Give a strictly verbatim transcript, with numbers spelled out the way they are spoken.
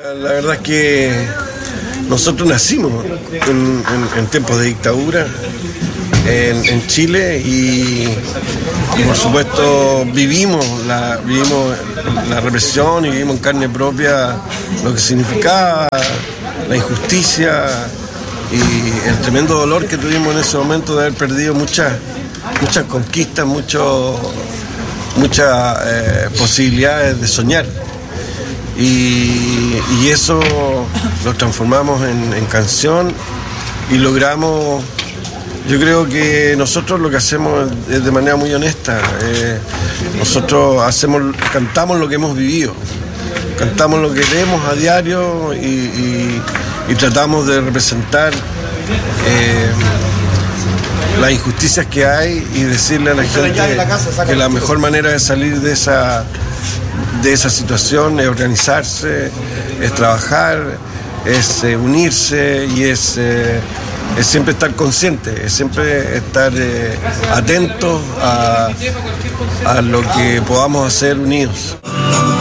La verdad es que nosotros nacimos en, en, en tiempos de dictadura en, en Chile y, y por supuesto vivimos la, vivimos la represión y vivimos en carne propia lo que significaba la injusticia y el tremendo dolor que tuvimos en ese momento de haber perdido muchas, muchas conquistas, mucho, muchas eh, posibilidades de soñar. Y, y eso lo transformamos en, en canción y logramos, yo creo que nosotros lo que hacemos es de manera muy honesta, eh, nosotros hacemos, cantamos lo que hemos vivido, cantamos lo que vemos a diario y, y, y tratamos de representar eh, las injusticias que hay y decirle a la gente que la mejor manera de salir de esa de esa situación es organizarse, es trabajar, es eh, unirse y es, eh, es siempre estar consciente, es siempre estar eh, atentos a, a lo que podamos hacer unidos.